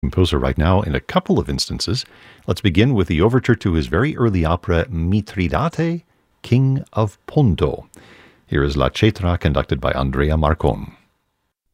Composer right now in a couple of instances. Let's begin with the overture to his very early opera Mithridate, King of Ponto. Here is La Cetra, conducted by Andrea Marcon.